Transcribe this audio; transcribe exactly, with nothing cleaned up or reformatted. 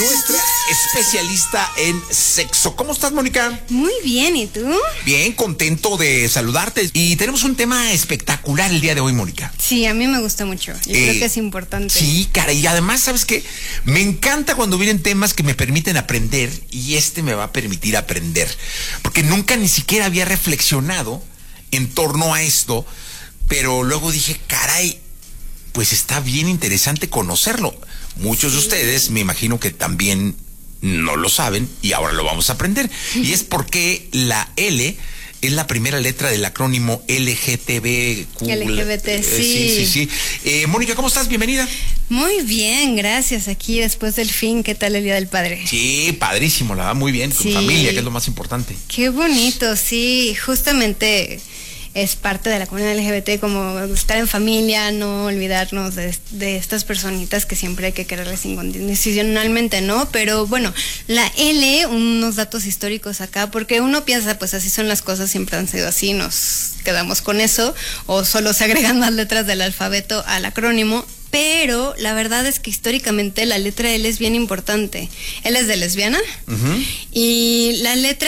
nuestra especialista en sexo. ¿Cómo estás, Mónica? Muy bien, ¿y tú? Bien, contento de saludarte. Y tenemos un tema espectacular el día de hoy, Mónica. Sí, a mí me gusta mucho. Yo eh, creo que es importante. Sí, cara, y además, ¿sabes qué? Me encanta cuando vienen temas que me permiten aprender, y este me va a permitir aprender. Porque nunca ni siquiera había reflexionado en torno a esto, pero luego dije, caray, pues está bien interesante conocerlo. Muchos de ustedes me imagino que también no lo saben y ahora lo vamos a aprender. Y es porque la L es la primera letra del acrónimo L G T B Q. L G B T, eh, sí. Sí, sí, sí. Eh, Mónica, ¿cómo estás? Bienvenida. Muy bien, gracias. Aquí después del fin, ¿qué tal el Día del Padre? Sí, padrísimo, la verdad, muy bien. Con Sí. familia, que es lo más importante. Qué bonito, sí. Justamente es parte de la comunidad L G B T, como estar en familia, no olvidarnos de, de estas personitas que siempre hay que quererles incondicionalmente, ¿no? Pero bueno, la L, unos datos históricos acá, porque uno piensa, pues así son las cosas, siempre han sido así, nos quedamos con eso, o solo se agregan más letras del alfabeto al acrónimo. Pero la verdad es que históricamente la letra L es bien importante. L es de lesbiana, uh-huh. Y la letra